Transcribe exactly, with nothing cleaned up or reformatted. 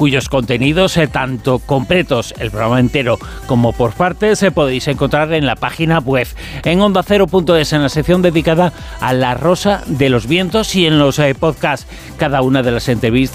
cuyos contenidos, eh, tanto completos, el programa entero, como por partes, se eh, podéis encontrar en la página web, en onda cero punto es, en la sección dedicada a La Rosa de los Vientos, y en los eh, podcasts, cada una de las entrevistas